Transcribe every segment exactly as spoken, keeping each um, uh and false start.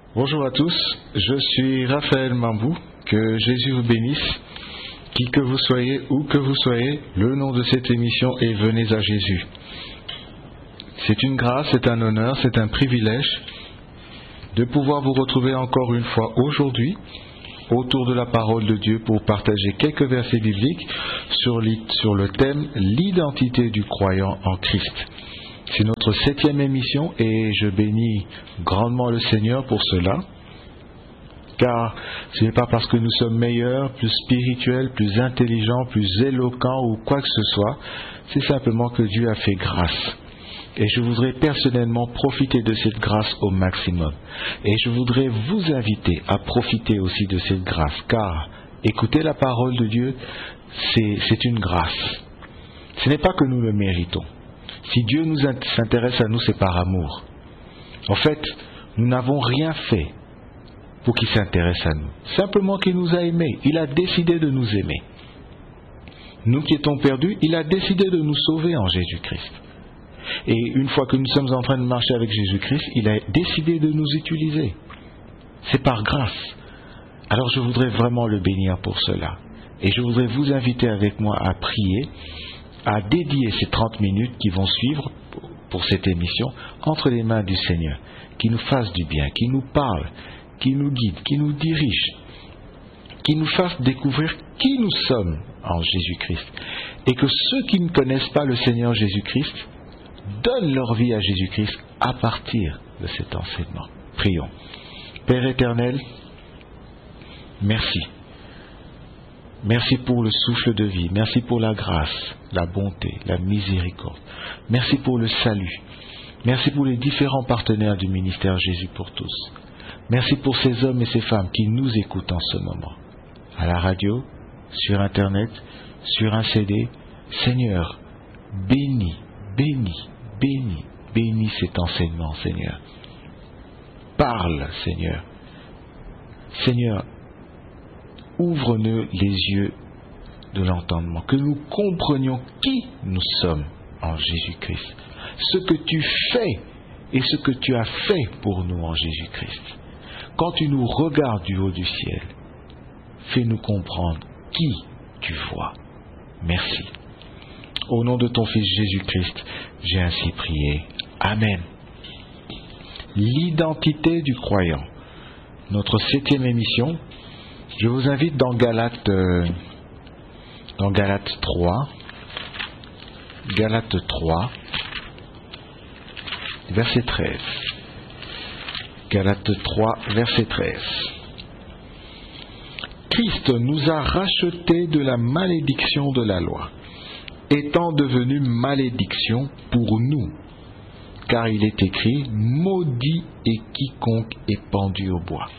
Bonjour à tous, je suis Raphaël Mambou, que Jésus vous bénisse, qui que vous soyez, où que vous soyez, le nom de cette émission est Venez à Jésus. C'est une grâce, c'est un honneur, c'est un privilège de pouvoir vous retrouver encore une fois aujourd'hui autour de la parole de Dieu pour partager quelques versets bibliques sur, sur le thème l'identité du croyant en Christ. C'est notre septième émission et je bénis grandement le Seigneur pour cela, car ce n'est pas parce que nous sommes meilleurs, plus spirituels, plus intelligents, plus éloquents ou quoi que ce soit, c'est simplement que Dieu a fait grâce. Et je voudrais personnellement profiter de cette grâce au maximum. Et je voudrais vous inviter à profiter aussi de cette grâce, car écouter la parole de Dieu, c'est, c'est une grâce. Ce n'est pas que nous le méritons. Si Dieu nous s'intéresse à nous, c'est par amour. En fait, nous n'avons rien fait pour qu'il s'intéresse à nous. Simplement qu'il nous a aimés. Il a décidé de nous aimer. Nous qui étions perdus, il a décidé de nous sauver en Jésus-Christ. Et une fois que nous sommes en train de marcher avec Jésus-Christ, il a décidé de nous utiliser. C'est par grâce. Alors je voudrais vraiment le bénir pour cela. Et je voudrais vous inviter avec moi à prier, à dédier ces trente minutes qui vont suivre pour cette émission entre les mains du Seigneur, qui nous fasse du bien, qui nous parle, qui nous guide, qui nous dirige, qui nous fasse découvrir qui nous sommes en Jésus-Christ. Et que ceux qui ne connaissent pas le Seigneur Jésus-Christ donnent leur vie à Jésus-Christ à partir de cet enseignement. Prions. Père éternel, merci. Merci pour le souffle de vie. Merci pour la grâce, la bonté, la miséricorde. Merci pour le salut. Merci pour les différents partenaires du ministère Jésus pour tous. Merci pour ces hommes et ces femmes qui nous écoutent en ce moment. À la radio, sur Internet, sur un C D. Seigneur, bénis, bénis, bénis, bénis cet enseignement, Seigneur. Parle, Seigneur. Seigneur, ouvre-nous les yeux de l'entendement, que nous comprenions qui nous sommes en Jésus-Christ, ce que tu fais et ce que tu as fait pour nous en Jésus-Christ. Quand tu nous regardes du haut du ciel, fais-nous comprendre qui tu vois. Merci. Au nom de ton Fils Jésus-Christ, j'ai ainsi prié. Amen. L'identité du croyant. Notre septième émission. Je vous invite dans Galates, euh, dans Galates trois, Galates trois, verset treize. Galates trois, verset treize. Christ nous a rachetés de la malédiction de la loi, étant devenu malédiction pour nous, car il est écrit, maudit est quiconque est pendu au bois.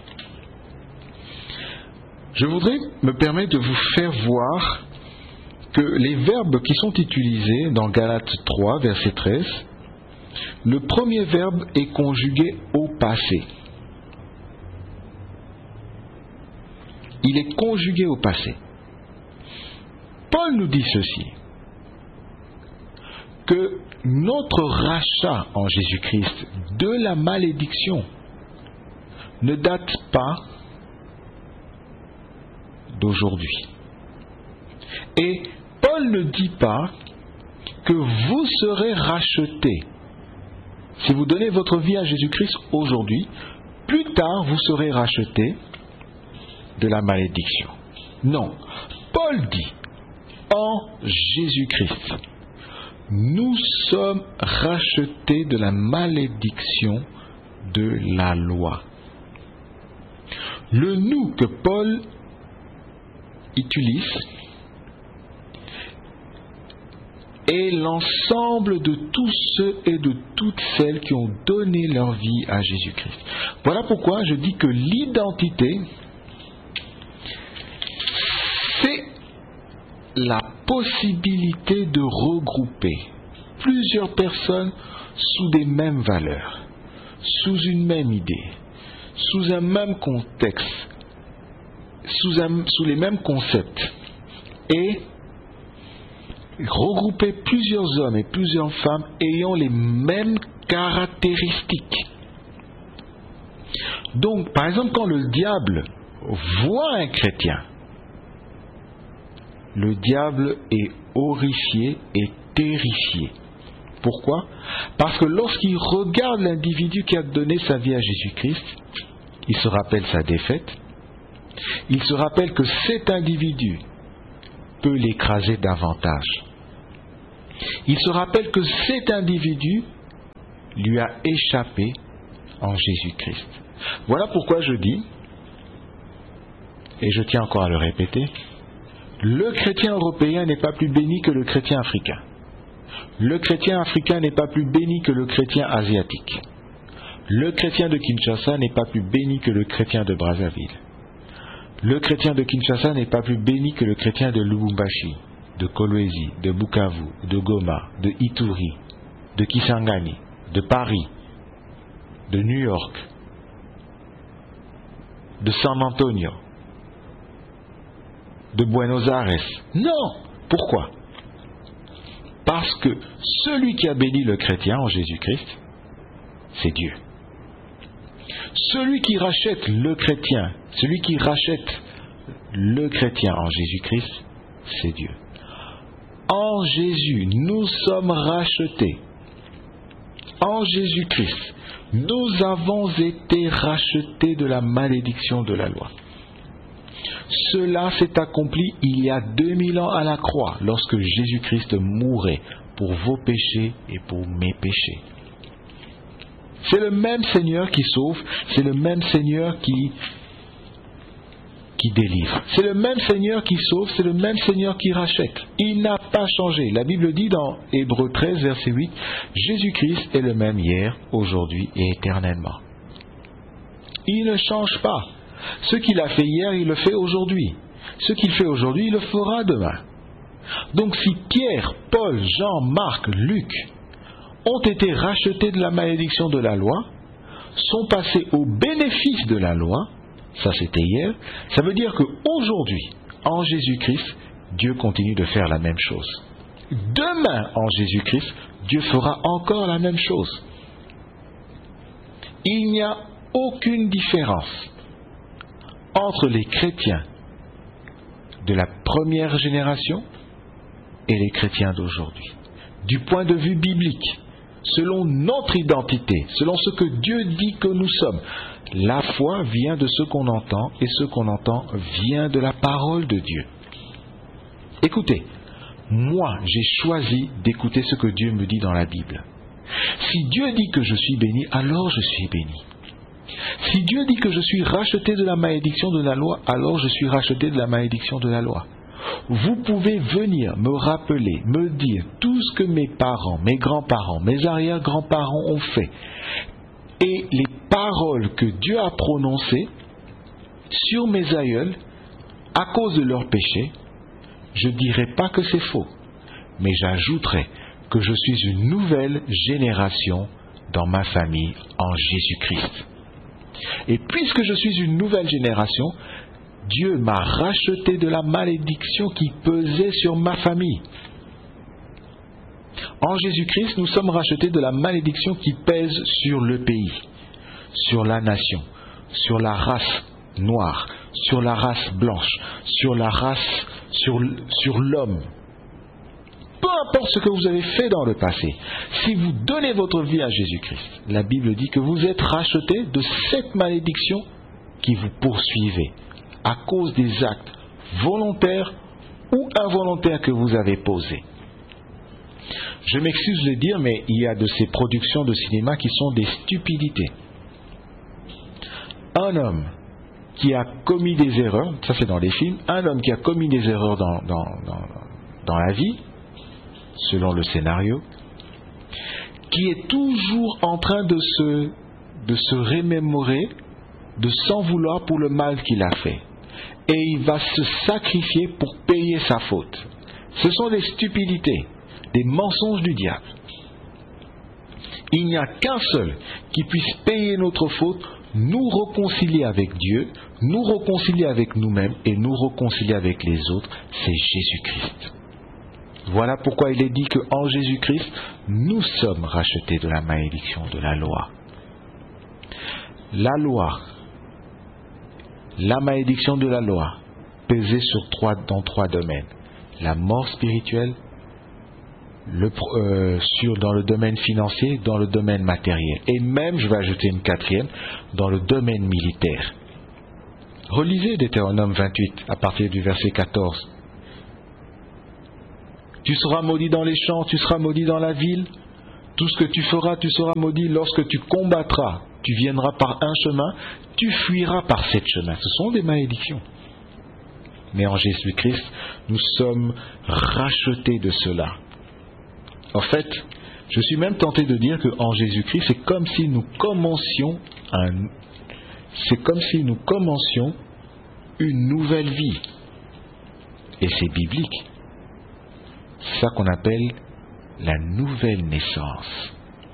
Je voudrais me permettre de vous faire voir que les verbes qui sont utilisés dans Galates trois, verset treize, le premier verbe est conjugué au passé. Il est conjugué au passé. Paul nous dit ceci, que notre rachat en Jésus-Christ de la malédiction ne date pas d'aujourd'hui. Et Paul ne dit pas que vous serez rachetés. Si vous donnez votre vie à Jésus-Christ aujourd'hui, plus tard vous serez rachetés de la malédiction. Non. Paul dit, en Jésus-Christ, nous sommes rachetés de la malédiction de la loi. Le nous que Paul utilise est l'ensemble de tous ceux et de toutes celles qui ont donné leur vie à Jésus-Christ. Voilà pourquoi je dis que l'identité, c'est la possibilité de regrouper plusieurs personnes sous des mêmes valeurs, sous une même idée, sous un même contexte, sous, un, sous les mêmes concepts, et regrouper plusieurs hommes et plusieurs femmes ayant les mêmes caractéristiques. Donc, par exemple, quand le diable voit un chrétien, le diable est horrifié et terrifié. Pourquoi? Parce que lorsqu'il regarde l'individu qui a donné sa vie à Jésus-Christ, il se rappelle sa défaite, il se rappelle que cet individu peut l'écraser davantage. Il se rappelle que cet individu lui a échappé en Jésus-Christ. Voilà pourquoi je dis, et je tiens encore à le répéter, le chrétien européen n'est pas plus béni que le chrétien africain. Le chrétien africain n'est pas plus béni que le chrétien asiatique. Le chrétien de Kinshasa n'est pas plus béni que le chrétien de Brazzaville. Le chrétien de Kinshasa n'est pas plus béni que le chrétien de Lubumbashi, de Kolwezi, de Bukavu, de Goma, de Ituri, de Kisangani, de Paris, de New York, de San Antonio, de Buenos Aires. Non! Pourquoi? Parce que celui qui a béni le chrétien en Jésus-Christ, c'est Dieu. Celui qui rachète le chrétien, celui qui rachète le chrétien en Jésus-Christ, c'est Dieu. En Jésus, nous sommes rachetés. En Jésus-Christ, nous avons été rachetés de la malédiction de la loi. Cela s'est accompli il y a deux mille ans à la croix, lorsque Jésus-Christ mourait pour vos péchés et pour mes péchés. C'est le même Seigneur qui sauve, c'est le même Seigneur qui, qui délivre. C'est le même Seigneur qui sauve, c'est le même Seigneur qui rachète. Il n'a pas changé. La Bible dit dans Hébreux treize, verset huit, Jésus-Christ est le même hier, aujourd'hui et éternellement. Il ne change pas. Ce qu'il a fait hier, il le fait aujourd'hui. Ce qu'il fait aujourd'hui, il le fera demain. Donc si Pierre, Paul, Jean, Marc, Luc ont été rachetés de la malédiction de la loi, sont passés au bénéfice de la loi, ça c'était hier, ça veut dire qu'aujourd'hui, en Jésus-Christ, Dieu continue de faire la même chose. Demain, en Jésus-Christ, Dieu fera encore la même chose. Il n'y a aucune différence entre les chrétiens de la première génération et les chrétiens d'aujourd'hui. Du point de vue biblique, selon notre identité, selon ce que Dieu dit que nous sommes, la foi vient de ce qu'on entend et ce qu'on entend vient de la parole de Dieu. Écoutez, moi j'ai choisi d'écouter ce que Dieu me dit dans la Bible. Si Dieu dit que je suis béni, alors je suis béni. Si Dieu dit que je suis racheté de la malédiction de la loi, alors je suis racheté de la malédiction de la loi. Vous pouvez venir me rappeler, me dire tout ce que mes parents, mes grands-parents, mes arrière-grands-parents ont fait et les paroles que Dieu a prononcées sur mes aïeuls à cause de leurs péchés. Je ne dirai pas que c'est faux, mais j'ajouterai que je suis une nouvelle génération dans ma famille en Jésus-Christ. Et puisque je suis une nouvelle génération, Dieu m'a racheté de la malédiction qui pesait sur ma famille. En Jésus-Christ, nous sommes rachetés de la malédiction qui pèse sur le pays, sur la nation, sur la race noire, sur la race blanche, sur la race, sur, sur l'homme. Peu importe ce que vous avez fait dans le passé, si vous donnez votre vie à Jésus-Christ, la Bible dit que vous êtes rachetés de cette malédiction qui vous poursuivait à cause des actes volontaires ou involontaires que vous avez posés. Je m'excuse de le dire, mais il y a de ces productions de cinéma qui sont des stupidités. Un homme qui a commis des erreurs, ça c'est dans les films, un homme qui a commis des erreurs dans, dans, dans, dans la vie, selon le scénario, qui est toujours en train de se, de se remémorer, de s'en vouloir pour le mal qu'il a fait. Et il va se sacrifier pour payer sa faute. Ce sont des stupidités, des mensonges du diable. Il n'y a qu'un seul qui puisse payer notre faute, nous réconcilier avec Dieu, nous réconcilier avec nous-mêmes et nous réconcilier avec les autres, c'est Jésus-Christ. Voilà pourquoi il est dit qu'en Jésus-Christ, nous sommes rachetés de la malédiction de la loi. La loi la malédiction de la loi pesait sur trois, dans trois domaines. La mort spirituelle, le, euh, sur, dans le domaine financier, dans le domaine matériel. Et même, je vais ajouter une quatrième, dans le domaine militaire. Relisez Deutéronome vingt-huit à partir du verset quatorze. Tu seras maudit dans les champs, tu seras maudit dans la ville. Tout ce que tu feras, tu seras maudit. Lorsque tu combattras, tu viendras par un chemin, tu fuiras par sept chemins. Ce sont des malédictions. Mais en Jésus-Christ, nous sommes rachetés de cela. En fait, je suis même tenté de dire qu'en Jésus-Christ, c'est comme si nous commencions un, c'est comme si nous commencions une nouvelle vie. Et c'est biblique. C'est ça qu'on appelle la nouvelle naissance.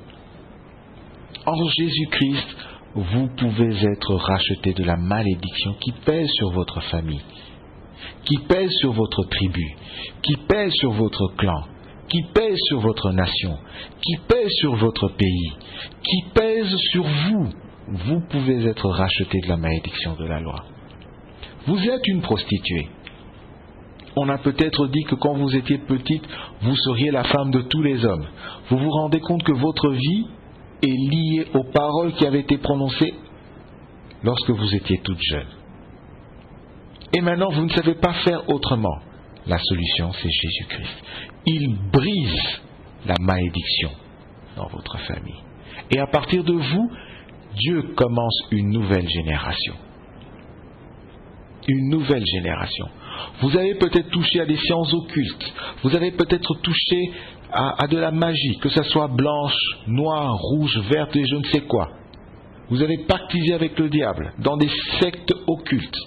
En Jésus-Christ, vous pouvez être rachetés de la malédiction qui pèse sur votre famille, qui pèse sur votre tribu, qui pèse sur votre clan, qui pèse sur votre nation, qui pèse sur votre pays, qui pèse sur vous. Vous pouvez être rachetés de la malédiction de la loi. Vous êtes une prostituée. On a peut-être dit que quand vous étiez petite, vous seriez la femme de tous les hommes. Vous vous rendez compte que votre vie est liée aux paroles qui avaient été prononcées lorsque vous étiez toute jeune. Et maintenant, vous ne savez pas faire autrement. La solution, c'est Jésus-Christ. Il brise la malédiction dans votre famille. Et à partir de vous, Dieu commence une nouvelle génération. Une nouvelle génération. Vous avez peut-être touché à des sciences occultes. Vous avez peut-être touché à, à de la magie, que ce soit blanche, noire, rouge, verte et je ne sais quoi. Vous avez pactisé avec le diable dans des sectes occultes.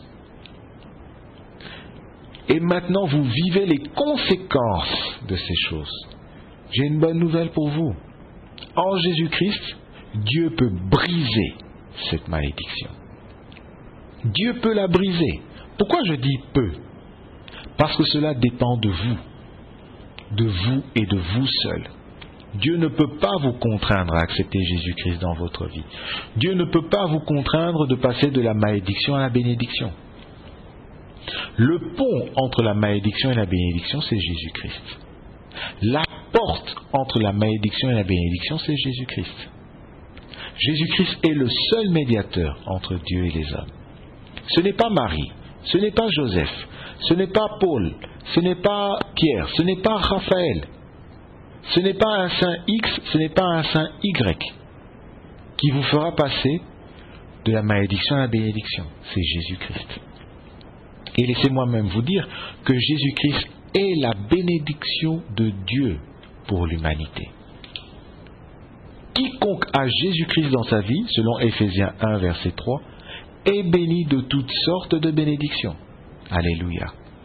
Et maintenant, vous vivez les conséquences de ces choses. J'ai une bonne nouvelle pour vous. En Jésus-Christ, Dieu peut briser cette malédiction. Dieu peut la briser. Pourquoi je dis peut ? Parce que cela dépend de vous, de vous et de vous seul. Dieu ne peut pas vous contraindre à accepter Jésus-Christ dans votre vie. Dieu ne peut pas vous contraindre de passer de la malédiction à la bénédiction. Le pont entre la malédiction et la bénédiction, c'est Jésus-Christ. La porte entre la malédiction et la bénédiction, c'est Jésus-Christ. Jésus-Christ est le seul médiateur entre Dieu et les hommes. Ce n'est pas Marie, ce n'est pas Joseph, ce n'est pas Paul, ce n'est pas Pierre, ce n'est pas Raphaël, ce n'est pas un saint X, ce n'est pas un saint Y qui vous fera passer de la malédiction à la bénédiction. C'est Jésus-Christ. Et laissez-moi même vous dire que Jésus-Christ est la bénédiction de Dieu pour l'humanité. Quiconque a Jésus-Christ dans sa vie, selon Éphésiens un, verset trois, est béni de toutes sortes de bénédictions. Alléluia.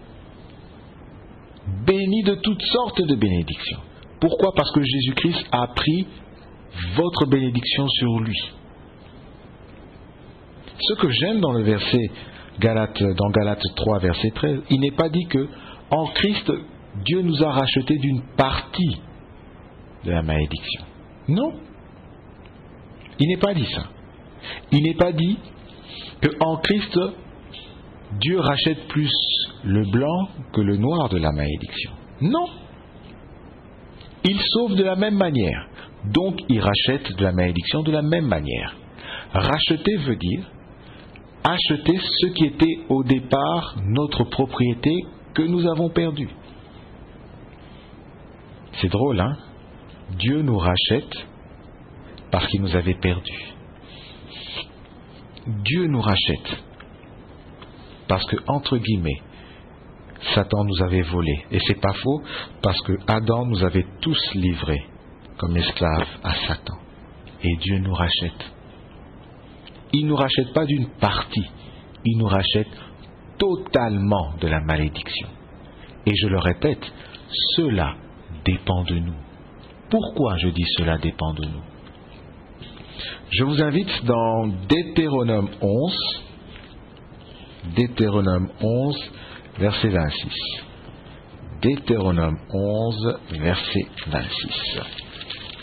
Béni de toutes sortes de bénédictions. Pourquoi ? Parce que Jésus-Christ a pris votre bénédiction sur lui. Ce que j'aime dans le verset Galates, dans Galates trois, verset treize, il n'est pas dit que en Christ, Dieu nous a rachetés d'une partie de la malédiction. Non. Il n'est pas dit ça. Il n'est pas dit que en Christ, Dieu rachète plus le blanc que le noir de la malédiction. Non. Il sauve de la même manière. Donc, il rachète de la malédiction de la même manière. Racheter veut dire acheter ce qui était au départ notre propriété que nous avons perdu. C'est drôle, hein? Dieu nous rachète parce qu'il nous avait perdus. Dieu nous rachète parce que, entre guillemets, Satan nous avait volés. Et c'est pas faux, parce que Adam nous avait tous livrés comme esclaves à Satan. Et Dieu nous rachète. Il ne nous rachète pas d'une partie, il nous rachète totalement de la malédiction. Et je le répète, cela dépend de nous. Pourquoi je dis cela dépend de nous ? Je vous invite dans Deutéronome onze, Deutéronome onze, verset vingt-six. Deutéronome onze, verset vingt-six.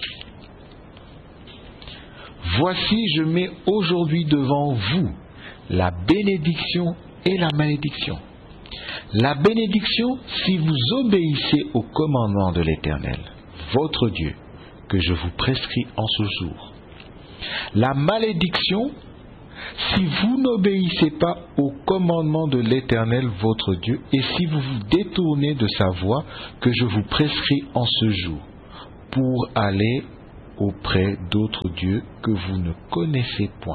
Voici, je mets aujourd'hui devant vous la bénédiction et la malédiction. La bénédiction, si vous obéissez au commandement de l'Éternel, votre Dieu, que je vous prescris en ce jour. La malédiction, si vous n'obéissez pas au commandement de l'Éternel, votre Dieu, et si vous vous détournez de sa voie que je vous prescris en ce jour, pour aller auprès d'autres dieux que vous ne connaissez point.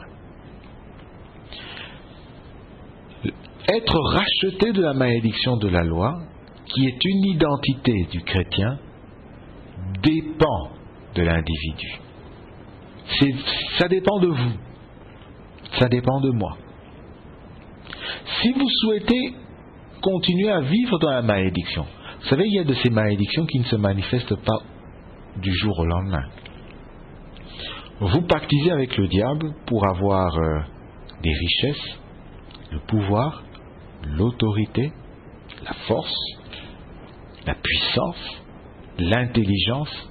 Être racheté de la malédiction de la loi, qui est une identité du chrétien, dépend de l'individu. C'est, ça dépend de vous. Ça dépend de moi. Si vous souhaitez continuer à vivre dans la malédiction, vous savez, il y a de ces malédictions qui ne se manifestent pas du jour au lendemain. Vous pactisez avec le diable pour avoir euh, des richesses, le pouvoir, l'autorité, la force, la puissance, l'intelligence.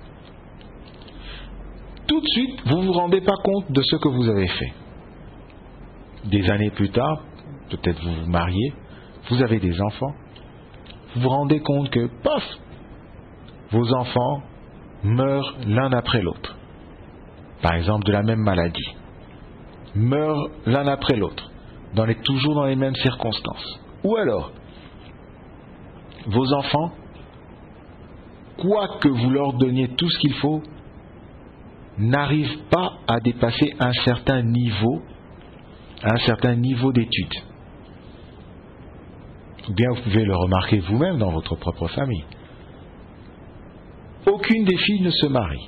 Tout de suite, vous ne vous rendez pas compte de ce que vous avez fait. Des années plus tard, peut-être vous vous mariez, vous avez des enfants, vous vous rendez compte que, paf, vos enfants meurent l'un après l'autre. Par exemple, de la même maladie. Meurent l'un après l'autre, dans les, toujours dans les mêmes circonstances. Ou alors, vos enfants, quoi que vous leur donniez tout ce qu'il faut, n'arrivent pas à dépasser un certain niveau, un certain niveau d'études. Ou bien vous pouvez le remarquer vous-même dans votre propre famille. Aucune des filles ne se marie.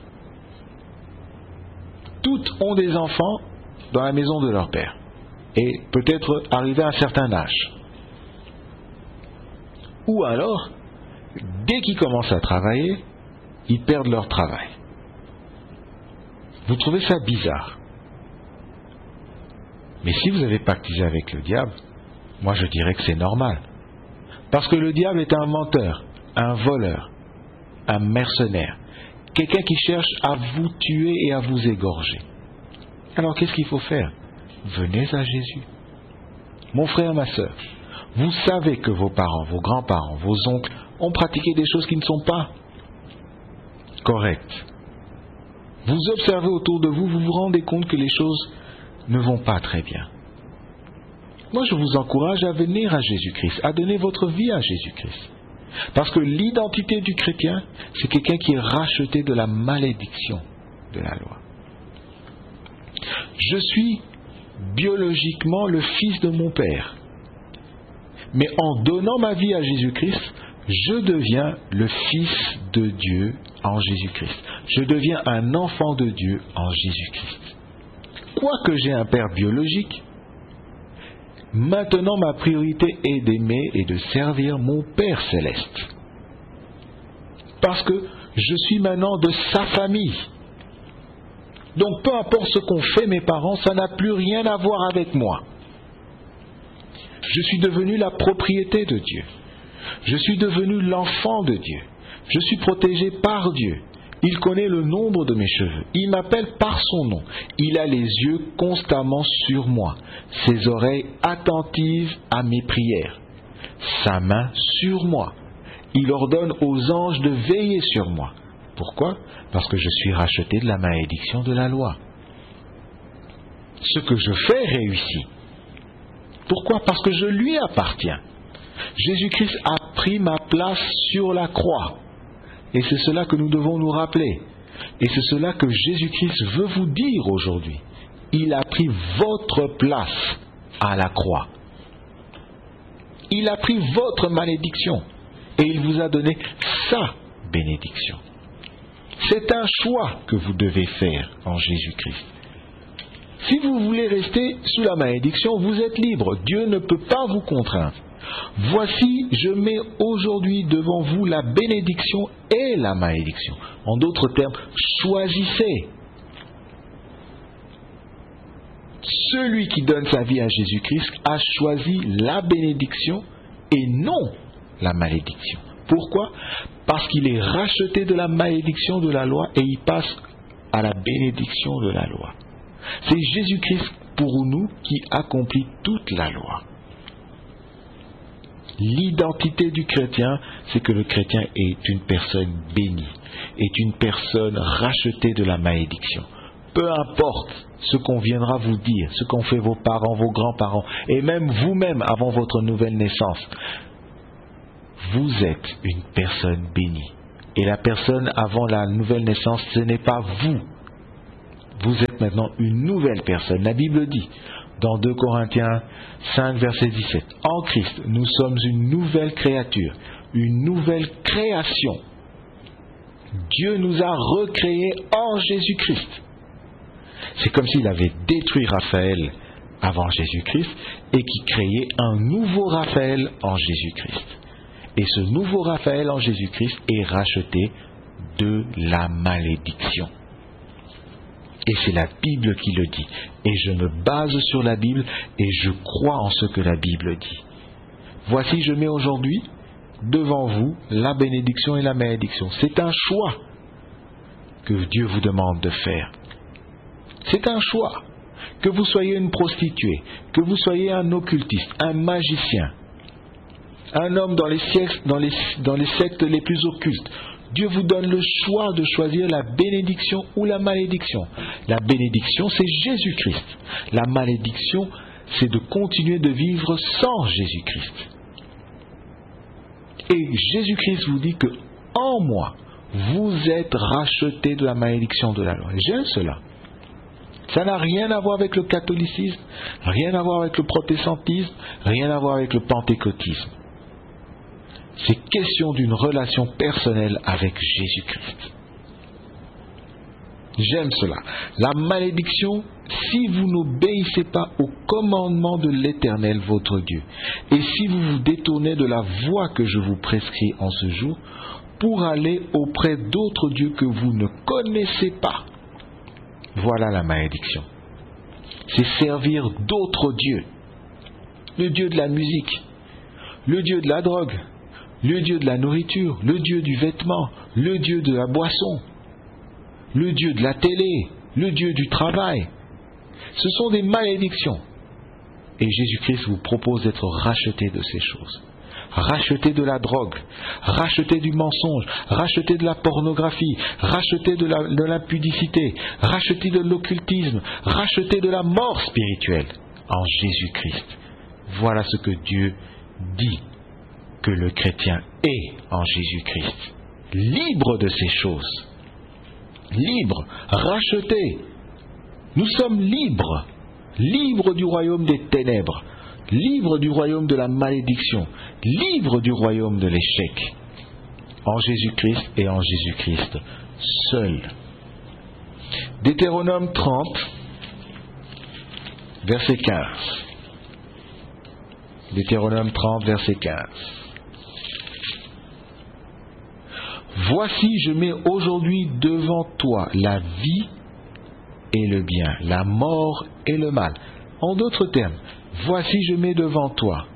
Toutes ont des enfants dans la maison de leur père. Et peut-être arrivé à un certain âge. Ou alors, dès qu'ils commencent à travailler, ils perdent leur travail. Vous trouvez ça bizarre. Mais si vous avez pactisé avec le diable, moi je dirais que c'est normal. Parce que le diable est un menteur, un voleur, un mercenaire, quelqu'un qui cherche à vous tuer et à vous égorger. Alors qu'est-ce qu'il faut faire? Venez à Jésus. Mon frère, ma sœur, vous savez que vos parents, vos grands-parents, vos oncles ont pratiqué des choses qui ne sont pas correctes. Vous observez autour de vous, vous vous rendez compte que les choses ne vont pas très bien. Moi, je vous encourage à venir à Jésus-Christ, à donner votre vie à Jésus-Christ. Parce que l'identité du chrétien, c'est quelqu'un qui est racheté de la malédiction de la loi. Je suis biologiquement le fils de mon père. Mais en donnant ma vie à Jésus-Christ, je deviens le fils de Dieu en Jésus-Christ. Je deviens un enfant de Dieu en Jésus-Christ. Quoique j'ai un père biologique, maintenant ma priorité est d'aimer et de servir mon Père céleste. Parce que je suis maintenant de sa famille. Donc peu importe ce qu'ont fait mes parents, ça n'a plus rien à voir avec moi. Je suis devenu la propriété de Dieu. Je suis devenu l'enfant de Dieu. Je suis protégé par Dieu. Il connaît le nombre de mes cheveux. Il m'appelle par son nom. Il a les yeux constamment sur moi. Ses oreilles attentives à mes prières. Sa main sur moi. Il ordonne aux anges de veiller sur moi. Pourquoi? Parce que je suis racheté de la malédiction de la loi. Ce que je fais réussit. Pourquoi? Parce que je lui appartiens. Jésus-Christ a pris ma place sur la croix. Et c'est cela que nous devons nous rappeler. Et c'est cela que Jésus-Christ veut vous dire aujourd'hui. Il a pris votre place à la croix. Il a pris votre malédiction. Et il vous a donné sa bénédiction. C'est un choix que vous devez faire en Jésus-Christ. Si vous voulez rester sous la malédiction, vous êtes libre. Dieu ne peut pas vous contraindre. Voici, je mets aujourd'hui devant vous la bénédiction et la malédiction. En d'autres termes, choisissez. Celui qui donne sa vie à Jésus-Christ a choisi la bénédiction et non la malédiction. Pourquoi? Parce qu'il est racheté de la malédiction de la loi et il passe à la bénédiction de la loi. C'est Jésus-Christ pour nous qui accomplit toute la loi. L'identité du chrétien, c'est que le chrétien est une personne bénie, est une personne rachetée de la malédiction. Peu importe ce qu'on viendra vous dire, ce qu'ont fait vos parents, vos grands-parents, et même vous-même avant votre nouvelle naissance, vous êtes une personne bénie. Et la personne avant la nouvelle naissance, ce n'est pas vous. Vous êtes maintenant une nouvelle personne. La Bible dit, dans deux Corinthiens cinq, verset dix-sept, en Christ, nous sommes une nouvelle créature, une nouvelle création. Dieu nous a recréés en Jésus-Christ. C'est comme s'il avait détruit Raphaël avant Jésus-Christ et qui créait un nouveau Raphaël en Jésus-Christ. Et ce nouveau Raphaël en Jésus-Christ est racheté de la malédiction. Et c'est la Bible qui le dit. Et je me base sur la Bible et je crois en ce que la Bible dit. Voici, je mets aujourd'hui devant vous la bénédiction et la malédiction. C'est un choix que Dieu vous demande de faire. C'est un choix. Que vous soyez une prostituée, que vous soyez un occultiste, un magicien, un homme dans les, siècles, dans, les, dans les sectes les plus occultes, Dieu vous donne le choix de choisir la bénédiction ou la malédiction. La bénédiction, c'est Jésus-Christ. La malédiction, c'est de continuer de vivre sans Jésus-Christ. Et Jésus-Christ vous dit que en moi, vous êtes rachetés de la malédiction de la loi. J'aime cela. Ça n'a rien à voir avec le catholicisme, rien à voir avec le protestantisme, rien à voir avec le pentecôtisme. C'est question d'une relation personnelle avec Jésus-Christ. J'aime cela. La malédiction, si vous n'obéissez pas au commandement de l'Éternel, votre Dieu, et si vous vous détournez de la voie que je vous prescris en ce jour, pour aller auprès d'autres dieux que vous ne connaissez pas, voilà la malédiction. C'est servir d'autres dieux. Le dieu de la musique, le dieu de la drogue, le dieu de la nourriture, le dieu du vêtement, le dieu de la boisson, le dieu de la télé, le dieu du travail. Ce sont des malédictions. Et Jésus-Christ vous propose d'être racheté de ces choses. Racheté de la drogue, racheté du mensonge, racheté de la pornographie, racheté de, la, de l'impudicité, racheté de l'occultisme, racheté de la mort spirituelle en Jésus-Christ. Voilà ce que Dieu dit que le chrétien est en Jésus-Christ. Libre de ces choses. Libre, racheté. Nous sommes libres. Libres du royaume des ténèbres. Libres du royaume de la malédiction. Libres du royaume de l'échec. En Jésus-Christ et en Jésus-Christ seul. Deutéronome trente, verset quinze. Deutéronome trente, verset quinze. Voici, je mets aujourd'hui devant toi la vie et le bien, la mort et le mal. En d'autres termes, voici, je mets devant toi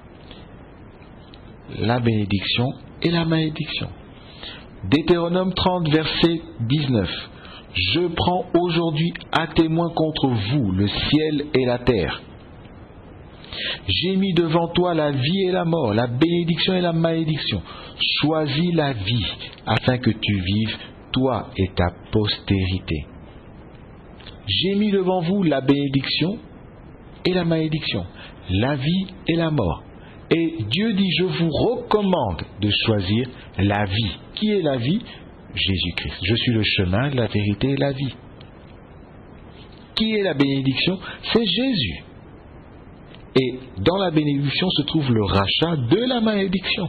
la bénédiction et la malédiction. Deutéronome trente, verset dix-neuf. Je prends aujourd'hui à témoin contre vous le ciel et la terre. J'ai mis devant toi la vie et la mort, la bénédiction et la malédiction. Choisis la vie, afin que tu vives, toi et ta postérité. J'ai mis devant vous la bénédiction et la malédiction, la vie et la mort. Et Dieu dit, je vous recommande de choisir la vie. Qui est la vie? Jésus-Christ. Je suis le chemin, la vérité et la vie. Qui est la bénédiction? C'est Jésus. Et dans la bénédiction se trouve le rachat de la malédiction.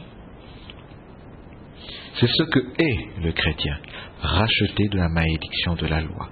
C'est ce que est le chrétien, racheté de la malédiction de la loi.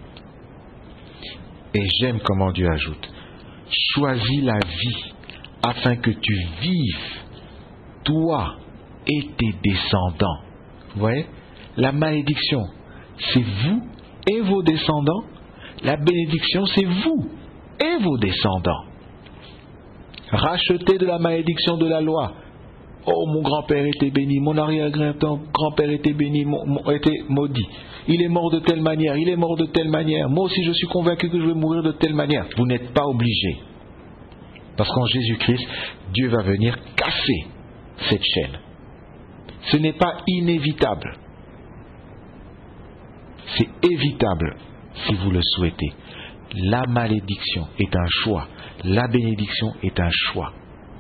Et j'aime comment Dieu ajoute, choisis la vie afin que tu vives, toi et tes descendants. Vous voyez, la malédiction, c'est vous et vos descendants. La bénédiction, c'est vous et vos descendants. Rachetés de la malédiction de la loi. Oh, mon grand-père était béni, mon arrière-grand-père était béni, mon, mon, était maudit. Il est mort de telle manière, il est mort de telle manière. Moi aussi, je suis convaincu que je vais mourir de telle manière. Vous n'êtes pas obligé. Parce qu'en Jésus-Christ, Dieu va venir casser cette chaîne. Ce n'est pas inévitable. C'est évitable si vous le souhaitez. La malédiction est un choix. La bénédiction est un choix.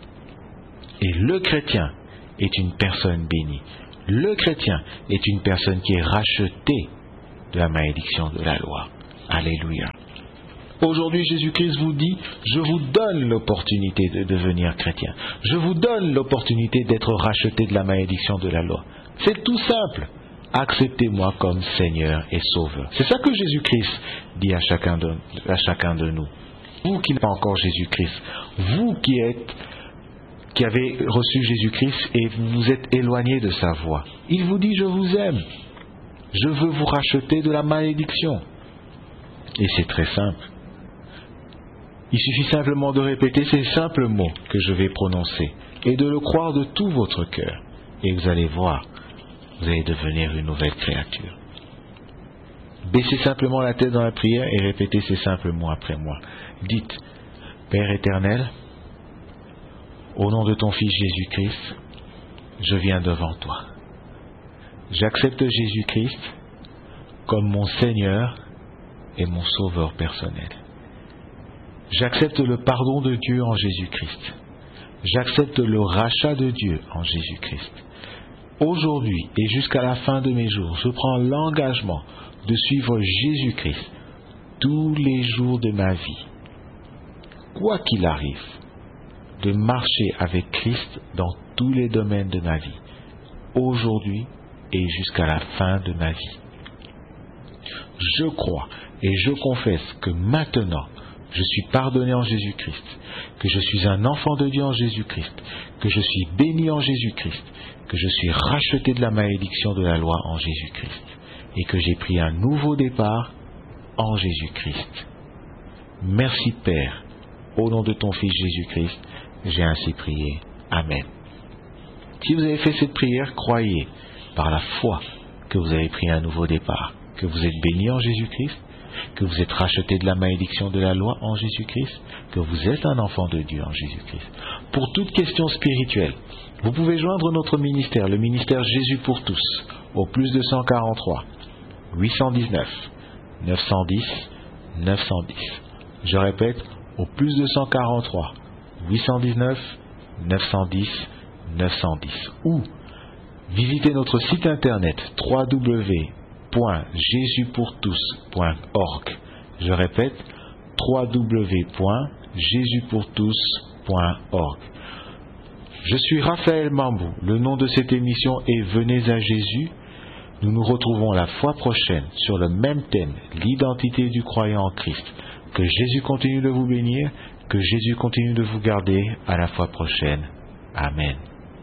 Et le chrétien est une personne bénie. Le chrétien est une personne qui est rachetée de la malédiction de la loi. Alléluia. Aujourd'hui, Jésus-Christ vous dit, je vous donne l'opportunité de devenir chrétien. Je vous donne l'opportunité d'être racheté de la malédiction de la loi. C'est tout simple. Acceptez-moi comme Seigneur et Sauveur. C'est ça que Jésus-Christ dit à chacun de, à chacun de nous. Vous qui n'êtes pas encore Jésus-Christ, vous qui êtes, qui avez reçu Jésus-Christ et vous vous êtes éloigné de sa voie, il vous dit, je vous aime. Je veux vous racheter de la malédiction. Et c'est très simple. Il suffit simplement de répéter ces simples mots que je vais prononcer et de le croire de tout votre cœur. Et vous allez voir, vous allez devenir une nouvelle créature. Baissez simplement la tête dans la prière et répétez ces simples mots après moi. Dites, Père éternel, au nom de ton Fils Jésus-Christ, je viens devant toi. J'accepte Jésus-Christ comme mon Seigneur et mon Sauveur personnel. J'accepte le pardon de Dieu en Jésus-Christ. J'accepte le rachat de Dieu en Jésus-Christ. Aujourd'hui et jusqu'à la fin de mes jours, je prends l'engagement de suivre Jésus-Christ tous les jours de ma vie. Quoi qu'il arrive, de marcher avec Christ dans tous les domaines de ma vie, aujourd'hui et jusqu'à la fin de ma vie. Je crois et je confesse que maintenant, je suis pardonné en Jésus-Christ, que je suis un enfant de Dieu en Jésus-Christ, que je suis béni en Jésus-Christ, que je suis racheté de la malédiction de la loi en Jésus-Christ, et que j'ai pris un nouveau départ en Jésus-Christ. Merci Père, au nom de ton Fils Jésus-Christ, j'ai ainsi prié. Amen. Si vous avez fait cette prière, croyez par la foi que vous avez pris un nouveau départ, que vous êtes béni en Jésus-Christ, que vous êtes racheté de la malédiction de la loi en Jésus-Christ, que vous êtes un enfant de Dieu en Jésus-Christ. Pour toute question spirituelle, vous pouvez joindre notre ministère, le ministère Jésus pour tous, au plus deux cent quarante-trois, huit cent dix-neuf, neuf cent dix, neuf cent dix. Je répète, au plus deux cent quarante-trois, huit cent dix-neuf, neuf cent dix, neuf cent dix. Ou visitez notre site internet w w w point jésus pour tous point org. Je répète, w w w point jésus pour tous point org. Je suis Raphaël Mambou. Le nom de cette émission est Venez à Jésus. Nous nous retrouvons la fois prochaine sur le même thème, l'identité du croyant en Christ. Que Jésus continue de vous bénir, que Jésus continue de vous garder. À la fois prochaine. Amen.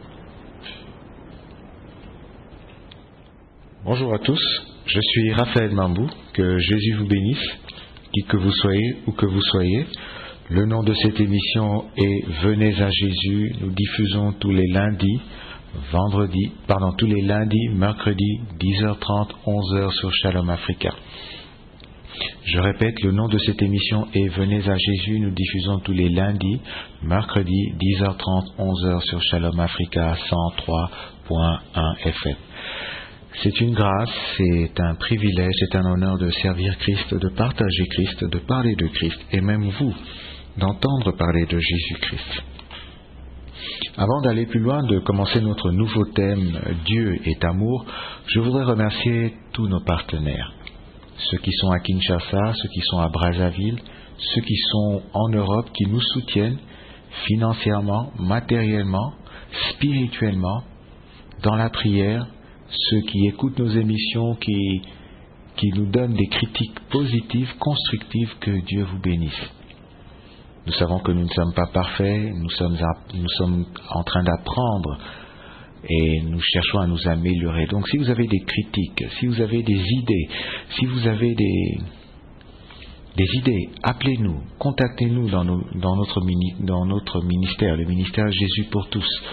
Bonjour à tous, je suis Raphaël Mambou. Que Jésus vous bénisse, qui que vous soyez, où que vous soyez. Le nom de cette émission est Venez à Jésus. Nous diffusons tous les lundis, vendredis, pardon, tous les lundis, mercredis, dix heures trente, onze heures sur Shalom Africa. Je répète, le nom de cette émission est Venez à Jésus. Nous diffusons tous les lundis, mercredis, dix heures trente, onze heures sur Shalom Africa cent trois point un F M. C'est une grâce, c'est un privilège, c'est un honneur de servir Christ, de partager Christ, de parler de Christ, et même vous, d'entendre parler de Jésus-Christ. Avant d'aller plus loin, de commencer notre nouveau thème « Dieu est amour », je voudrais remercier tous nos partenaires. Ceux qui sont à Kinshasa, ceux qui sont à Brazzaville, ceux qui sont en Europe, qui nous soutiennent financièrement, matériellement, spirituellement, dans la prière, ceux qui écoutent nos émissions, qui, qui nous donnent des critiques positives, constructives, que Dieu vous bénisse. Nous savons que nous ne sommes pas parfaits, nous sommes, à, nous sommes en train d'apprendre et nous cherchons à nous améliorer. Donc si vous avez des critiques, si vous avez des idées, si vous avez des, des idées, appelez-nous, contactez-nous dans, nos, dans, notre mini, dans notre ministère, le ministère Jésus pour tous,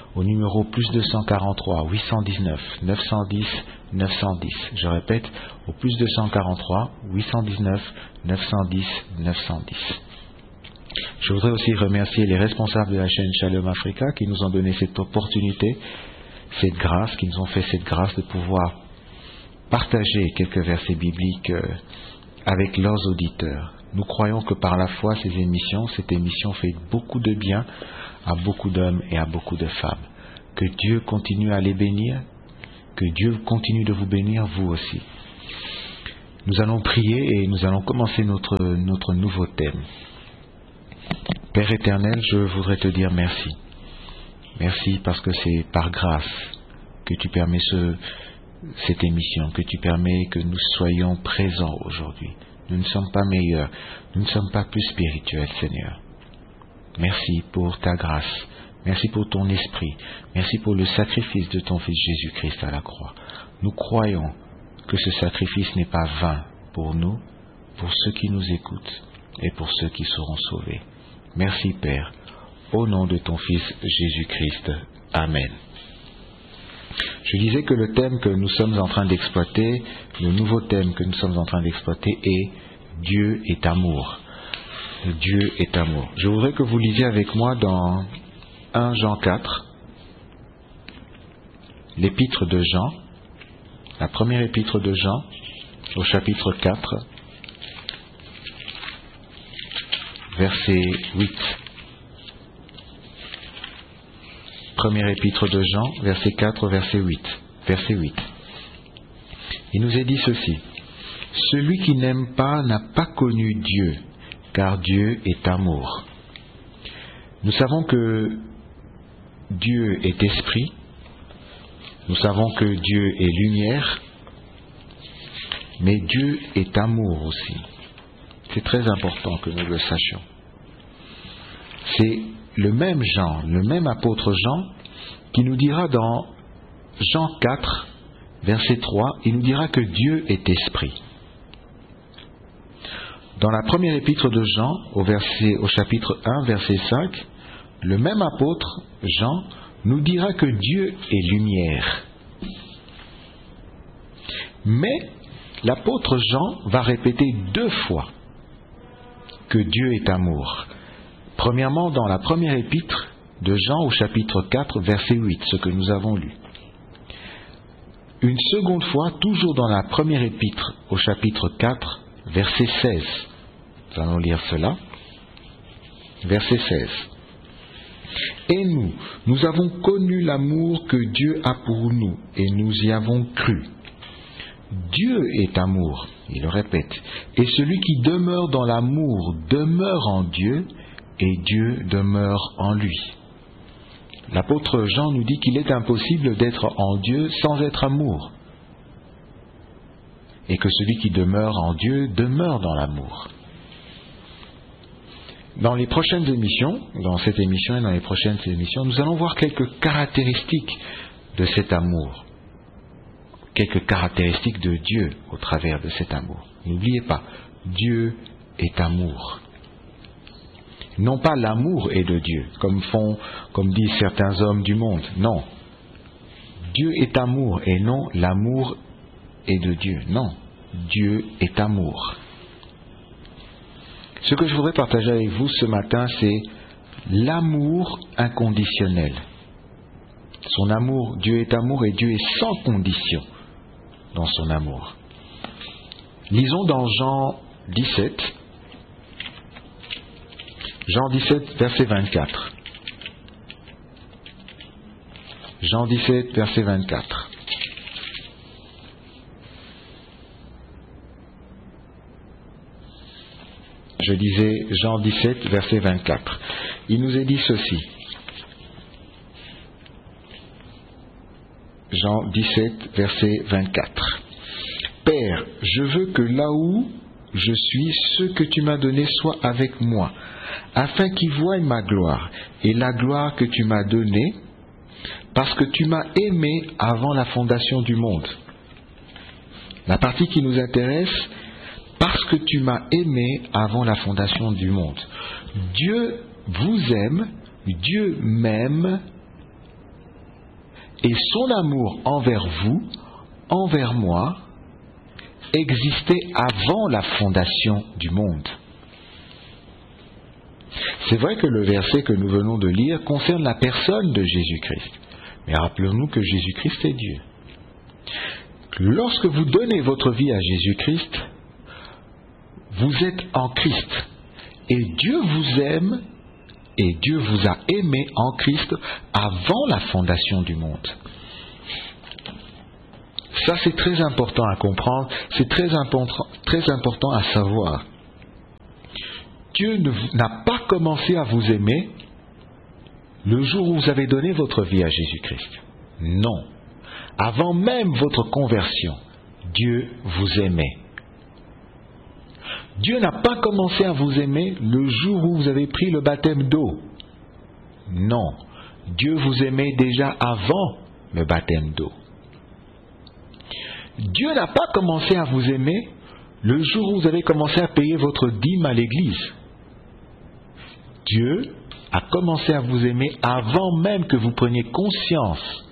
au numéro plus deux cent quarante-trois, huit cent dix-neuf, neuf cent dix, neuf cent dix. Je répète, au plus deux cent quarante-trois, huit cent dix-neuf, neuf cent dix, neuf cent dix. Je voudrais aussi remercier les responsables de la chaîne Shalom Africa qui nous ont donné cette opportunité, cette grâce, qui nous ont fait cette grâce de pouvoir partager quelques versets bibliques avec leurs auditeurs. Nous croyons que par la foi, ces émissions, cette émission fait beaucoup de bien à beaucoup d'hommes et à beaucoup de femmes. Que Dieu continue à les bénir, que Dieu continue de vous bénir, vous aussi. Nous allons prier et nous allons commencer notre, notre nouveau thème. Père éternel, je voudrais te dire merci. Merci parce que c'est par grâce que tu permets ce, cette émission, que tu permets que nous soyons présents aujourd'hui. Nous ne sommes pas meilleurs, nous ne sommes pas plus spirituels, Seigneur. Merci pour ta grâce, merci pour ton esprit, merci pour le sacrifice de ton Fils Jésus-Christ à la croix. Nous croyons que ce sacrifice n'est pas vain pour nous, pour ceux qui nous écoutent et pour ceux qui seront sauvés. Merci Père, au nom de ton Fils Jésus-Christ. Amen. Je disais que le thème que nous sommes en train d'exploiter, le nouveau thème que nous sommes en train d'exploiter est « Dieu est amour ». Dieu est amour. Je voudrais que vous lisiez avec moi dans premier Jean quatre, l'épître de Jean, la première épître de Jean, au chapitre quatre, verset huit. Première épître de Jean, verset quatre, verset huit. Verset huit. Il nous est dit ceci. Celui qui n'aime pas n'a pas connu Dieu, car Dieu est amour. Nous savons que Dieu est esprit, nous savons que Dieu est lumière, mais Dieu est amour aussi. C'est très important que nous le sachions. C'est le même Jean, le même apôtre Jean, qui nous dira dans Jean quatre, verset trois, il nous dira que Dieu est esprit. Dans la première épître de Jean, au, verset, au chapitre un, verset cinq, le même apôtre Jean nous dira que Dieu est lumière. Mais l'apôtre Jean va répéter deux fois que Dieu est amour. Premièrement, dans la première épître de Jean au chapitre quatre, verset huit, ce que nous avons lu. Une seconde fois, toujours dans la première épître au chapitre quatre, verset seize. Nous allons lire cela. Verset seize. Et nous, nous avons connu l'amour que Dieu a pour nous, et nous y avons cru. Dieu est amour, il le répète, et celui qui demeure dans l'amour demeure en Dieu, et Dieu demeure en lui. L'apôtre Jean nous dit qu'il est impossible d'être en Dieu sans être amour, et que celui qui demeure en Dieu demeure dans l'amour. Dans les prochaines émissions, dans cette émission et dans les prochaines émissions, nous allons voir quelques caractéristiques de cet amour, quelques caractéristiques de Dieu au travers de cet amour. N'oubliez pas, Dieu est amour. Non pas l'amour est de Dieu, comme font, comme disent certains hommes du monde. Non. Dieu est amour et non l'amour est de Dieu. Non. Dieu est amour. Ce que je voudrais partager avec vous ce matin, c'est l'amour inconditionnel. Son amour, Dieu est amour et Dieu est sans condition dans son amour. Lisons dans Jean dix-sept, Jean dix-sept, verset vingt-quatre. Jean dix-sept, verset vingt-quatre. Je disais Jean dix-sept, verset vingt-quatre. Il nous est dit ceci. Jean dix-sept, verset vingt-quatre. Père, je veux que là où je suis, ce que tu m'as donné soit avec moi, afin qu'ils voient ma gloire, et la gloire que tu m'as donnée, parce que tu m'as aimé avant la fondation du monde. La partie qui nous intéresse, parce que tu m'as aimé avant la fondation du monde. Dieu vous aime, Dieu m'aime Et son amour envers vous, envers moi, existait avant la fondation du monde. C'est vrai que le verset que nous venons de lire concerne la personne de Jésus-Christ. Mais rappelons-nous que Jésus-Christ est Dieu. Lorsque vous donnez votre vie à Jésus-Christ, vous êtes en Christ. Et Dieu vous aime et Dieu vous a aimé en Christ avant la fondation du monde. Ça, c'est très important à comprendre, c'est très important, très important à savoir. Dieu n'a pas commencé à vous aimer le jour où vous avez donné votre vie à Jésus-Christ. Non. Avant même votre conversion, Dieu vous aimait. Dieu n'a pas commencé à vous aimer le jour où vous avez pris le baptême d'eau. Non. Dieu vous aimait déjà avant le baptême d'eau. Dieu n'a pas commencé à vous aimer le jour où vous avez commencé à payer votre dîme à l'église. Dieu a commencé à vous aimer avant même que vous preniez conscience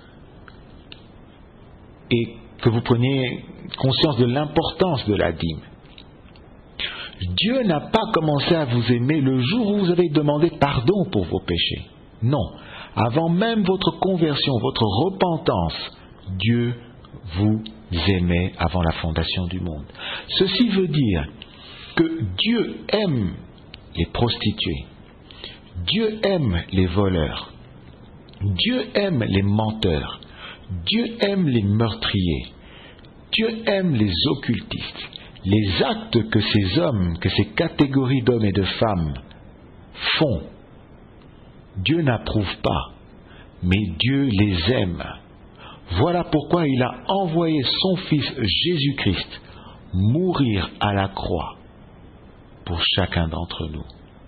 et que vous preniez conscience de l'importance de la dîme. Dieu n'a pas commencé à vous aimer le jour où vous avez demandé pardon pour vos péchés. Non. Avant même votre conversion, votre repentance, Dieu vous aimait avant la fondation du monde. Ceci veut dire que Dieu aime les prostituées. Dieu aime les voleurs. Dieu aime les menteurs. Dieu aime les meurtriers. Dieu aime les occultistes. Les actes que ces hommes, que ces catégories d'hommes et de femmes font, Dieu n'approuve pas, mais Dieu les aime. Voilà pourquoi il a envoyé son Fils Jésus-Christ mourir à la croix pour chacun d'entre nous.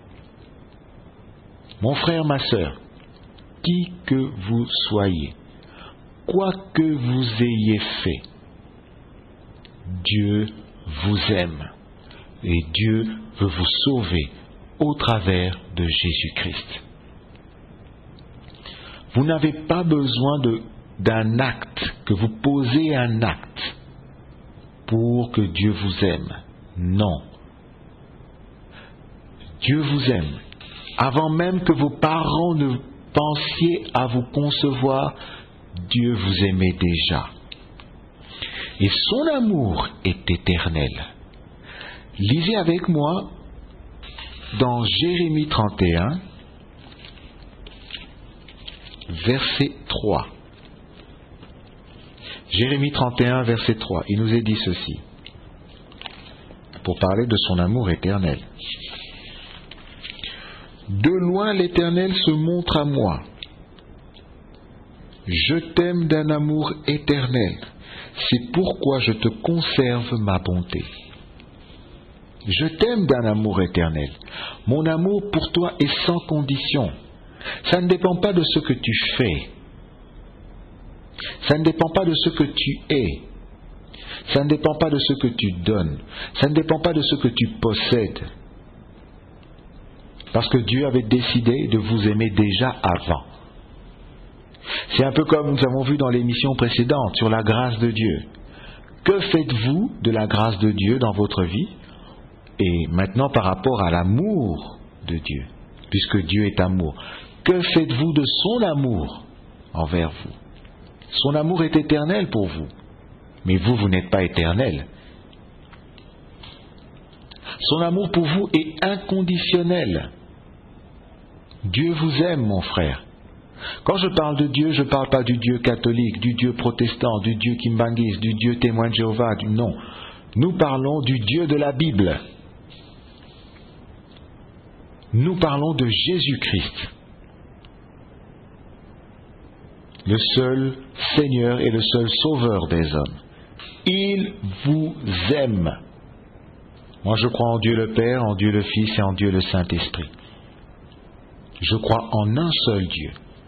Mon frère, ma sœur, qui que vous soyez, quoi que vous ayez fait, Dieu vous aime et Dieu veut vous sauver au travers de Jésus-Christ. Vous n'avez pas besoin de, d'un acte, que vous posez un acte pour que Dieu vous aime. Non. Dieu vous aime. Avant même que vos parents ne pensiez à vous concevoir, Dieu vous aimait déjà. Et son amour est éternel. Lisez avec moi dans Jérémie trente et un, verset trois. Jérémie trente et un, verset trois. Il nous est dit ceci, pour parler de son amour éternel. De loin l'Éternel se montre à moi. Je t'aime d'un amour éternel. C'est pourquoi je te conserve ma bonté. Je t'aime d'un amour éternel. Mon amour pour toi est sans condition. Ça ne dépend pas de ce que tu fais. Ça ne dépend pas de ce que tu es. Ça ne dépend pas de ce que tu donnes. Ça ne dépend pas de ce que tu possèdes. Parce que Dieu avait décidé de vous aimer déjà avant. C'est un peu comme nous avons vu dans l'émission précédente sur la grâce de Dieu. Que faites-vous de la grâce de Dieu dans votre vie? Et maintenant par rapport à l'amour de Dieu, puisque Dieu est amour, que faites-vous de son amour envers vous? Son amour est éternel pour vous, mais vous, vous n'êtes pas éternel. Son amour pour vous est inconditionnel. Dieu vous aime, mon frère. Quand je parle de Dieu, je ne parle pas du Dieu catholique, du Dieu protestant, du Dieu Kimbangiste, du Dieu témoin de Jéhovah, du non. Nous parlons du Dieu de la Bible. Nous parlons de Jésus-Christ, le seul Seigneur et le seul Sauveur des hommes. Il vous aime. Moi, je crois en Dieu le Père, en Dieu le Fils et en Dieu le Saint-Esprit. Je crois en un seul Dieu,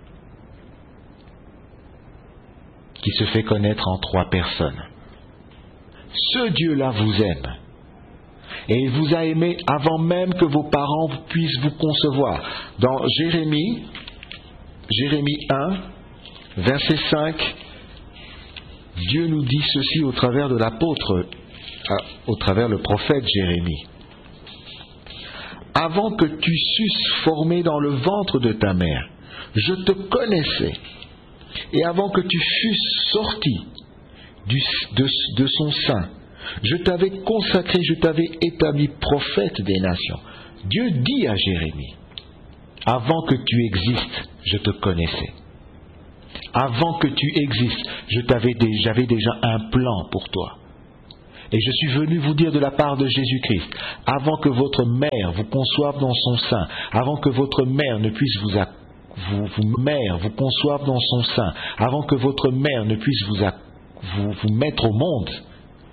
qui se fait connaître en trois personnes. Ce Dieu-là vous aime. Et il vous a aimé avant même que vos parents puissent vous concevoir. Dans Jérémie, Jérémie un, verset cinq, Dieu nous dit ceci au travers de l'apôtre, au travers le prophète Jérémie. Avant que tu susses formé dans le ventre de ta mère, je te connaissais. Et avant que tu fusses sorti du, de, de son sein, je t'avais consacré, je t'avais établi prophète des nations. Dieu dit à Jérémie, avant que tu existes, je te connaissais. Avant que tu existes, je t'avais, j'avais déjà un plan pour toi. Et je suis venu vous dire de la part de Jésus-Christ, avant que votre mère vous conçoive dans son sein, avant que votre mère ne puisse vous, vous, vous, mère vous conçoive dans son sein, avant que votre mère ne puisse vous, vous, vous mettre au monde,